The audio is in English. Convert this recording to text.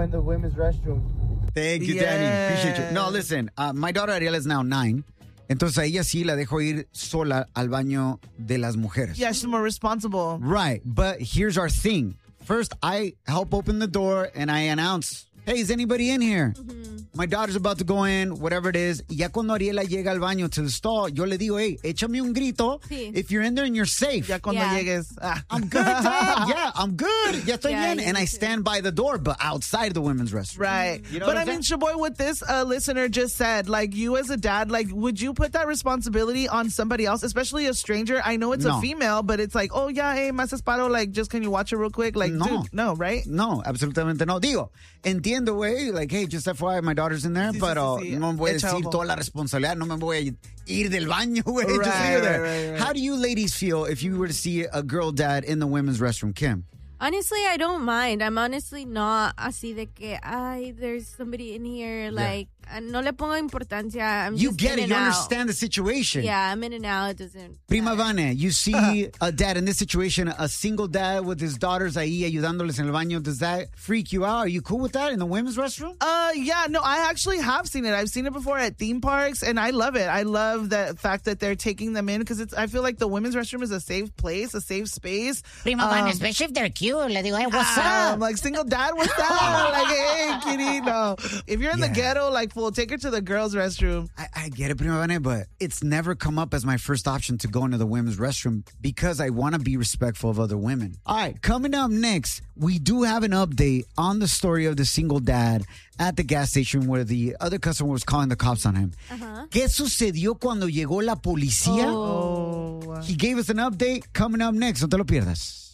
in the women's restroom. Thank you, Danny. Appreciate you. No, listen, my daughter Ariel is now 9. Entonces a ella sí la dejo ir sola al baño de las mujeres. Yeah, she's more responsible. Right, but here's our thing. First, I help open the door and I announce, hey, is anybody in here? My daughter's about to go in, whatever it is. Y ya cuando Ariela llega al baño to the stall, yo le digo, hey, échame un grito if you're in there and you're safe. Ya cuando llegues. I'm good, Dad. Yeah, I'm good. Ya estoy bien. And I stand by the door, but outside the women's restroom. Right. You know but I mean, Shaboy, what this listener just said, like, you as a dad, like, would you put that responsibility on somebody else, especially a stranger? I know it's a female, but it's like, oh, yeah, hey, más esparo, like, just can you watch it real quick? Like, dude, no, right? No, absolutamente no. Digo, entiendo, güey, like, hey, just FYI, my daughter's in there, pero no me voy a decir toda la responsabilidad, no me voy a ir del baño, güey, just leave her there. Right. How do you ladies feel if you were to see a girl dad in the women's restroom, Kim? Honestly, I don't mind. I'm honestly not así de que, ay, there's somebody in here, like, no le pongo importancia. I'm you just get in it. and You out. understand the situation. Yeah, I'm in and out. It doesn't. Prima Vane, you see a dad in this situation, a single dad with his daughters ahí ayudándoles en el baño. Does that freak you out? Are you cool with that in the women's restroom? Yeah, no, I actually have seen it. I've seen it before at theme parks, and I love it. I love the fact that they're taking them in because I feel like the women's restroom is a safe place, a safe space. Prima Vane, especially if they're cute. Le digo, hey, what's up? Like, single dad, what's up? Like, hey, kitty, no. If you're in the ghetto, like, fool, take her to the girls' restroom. I get it, Prima Vane, but it's never come up as my first option to go into the women's restroom because I want to be respectful of other women. All right, coming up next, we do have an update on the story of the single dad at the gas station where the other customer was calling the cops on him. ¿Qué sucedió cuando llegó la policía? He gave us an update coming up next. No te lo pierdas.